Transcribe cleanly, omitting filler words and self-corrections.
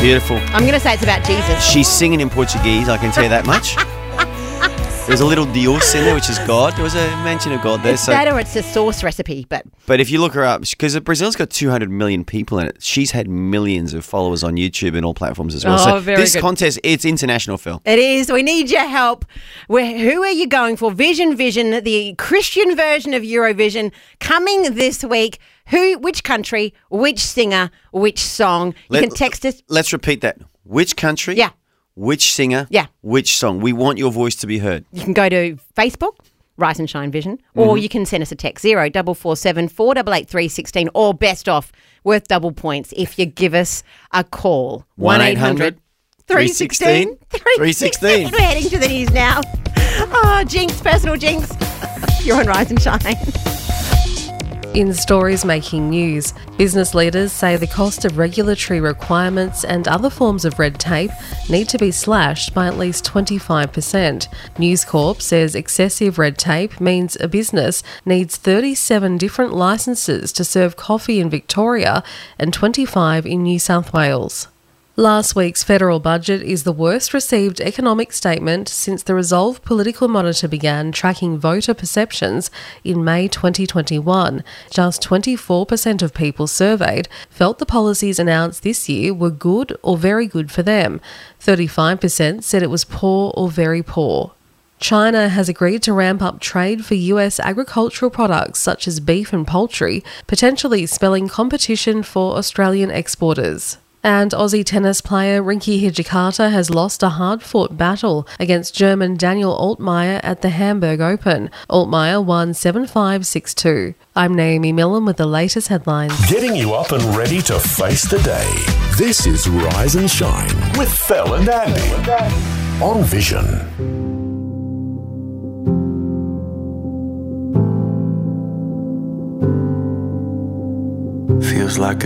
Beautiful. I'm going to say it's about Jesus. She's singing in Portuguese, I can tell you that much. There's a little Dios in there, which is God. There was a mention of God there. It's that or it's a sauce recipe. But if you look her up, because Brazil's got 200 million people in it, she's had millions of followers on YouTube and all platforms as well. Oh, so very this good. contest, it's international, Phil. It is. We need your help. Who are you going for? Vision, the Christian version of Eurovision, coming this week. Which country, which singer, which song? You can text us. Let's repeat that. Which country? Yeah. Which singer? Yeah. Which song? We want your voice to be heard. You can go to Facebook, Rise and Shine Vision, or you can send us a text 0447 488 316, or best off, worth double points if you give us a call. 1-800 316 316. We're heading to the news now. Oh, jinx, personal jinx. You're on Rise and Shine. In stories making news, business leaders say the cost of regulatory requirements and other forms of red tape need to be slashed by at least 25%. News Corp says excessive red tape means a business needs 37 different licences to serve coffee in Victoria and 25 in New South Wales. Last week's federal budget is the worst received economic statement since the Resolve Political Monitor began tracking voter perceptions in May 2021. Just 24% of people surveyed felt the policies announced this year were good or very good for them. 35% said it was poor or very poor. China has agreed to ramp up trade for US agricultural products such as beef and poultry, potentially spelling competition for Australian exporters. And Aussie tennis player Rinky Hijikata has lost a hard-fought battle against German Daniel Altmaier at the Hamburg Open. Altmaier won 7-5, 6-2. I'm Naomi Millen with the latest headlines. Getting you up and ready to face the day. This is Rise and Shine with Fel and Andy on Vision. Feels like